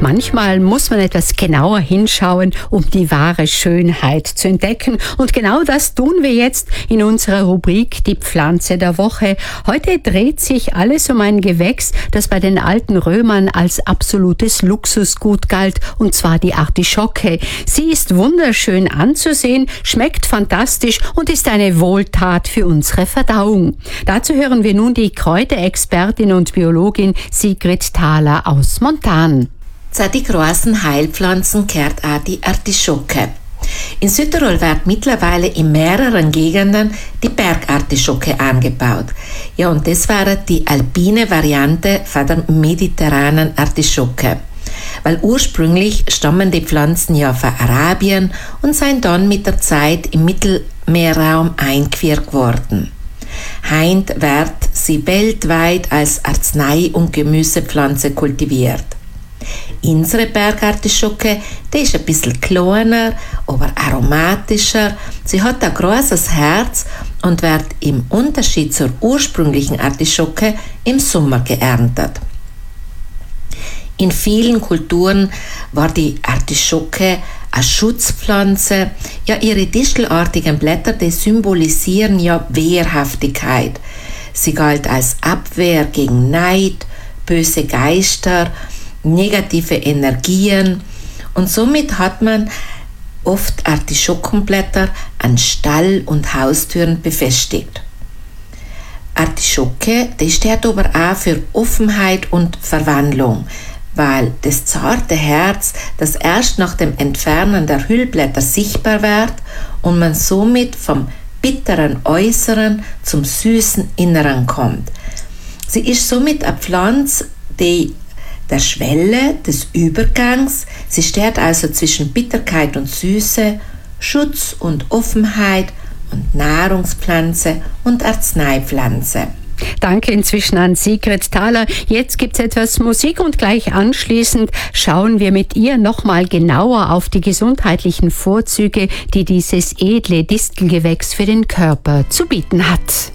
Manchmal muss man etwas genauer hinschauen, um die wahre Schönheit zu entdecken. Und genau das tun wir jetzt in unserer Rubrik Die Pflanze der Woche. Heute dreht sich alles um ein Gewächs, das bei den alten Römern als absolutes Luxusgut galt, und zwar die Artischocke. Sie ist wunderschön anzusehen, schmeckt fantastisch und ist eine Wohltat für unsere Verdauung. Dazu hören wir nun die Kräuterexpertin und Biologin Sigrid Thaler aus Montan. Zu den grossen Heilpflanzen gehört auch die Artischocke. In Südtirol wird mittlerweile in mehreren Gegenden die Bergartischocke angebaut. Ja, und das wäre die alpine Variante von der mediterranen Artischocke. Weil ursprünglich stammen die Pflanzen ja von Arabien und sind dann mit der Zeit im Mittelmeerraum eingeführt worden. Heint wird sie weltweit als Arznei- und Gemüsepflanze kultiviert. Unsere Bergartischocke, die ist ein bisschen kleiner, aber aromatischer. Sie hat ein großes Herz und wird im Unterschied zur ursprünglichen Artischocke im Sommer geerntet. In vielen Kulturen war die Artischocke eine Schutzpflanze. Ja, ihre distelartigen Blätter, die symbolisieren ja Wehrhaftigkeit. Sie galt als Abwehr gegen Neid, böse Geister, negative Energien, und somit hat man oft Artischockenblätter an Stall- und Haustüren befestigt. Artischocke, die steht aber auch für Offenheit und Verwandlung, weil das zarte Herz, das erst nach dem Entfernen der Hüllblätter sichtbar wird und man somit vom bitteren Äußeren zum süßen Inneren kommt. Sie ist somit eine Pflanze, die der Schwelle des Übergangs, sie steht also zwischen Bitterkeit und Süße, Schutz und Offenheit und Nahrungspflanze und Arzneipflanze. Danke inzwischen an Sigrid Thaler. Jetzt gibt's etwas Musik und gleich anschließend schauen wir mit ihr nochmal genauer auf die gesundheitlichen Vorzüge, die dieses edle Distelgewächs für den Körper zu bieten hat.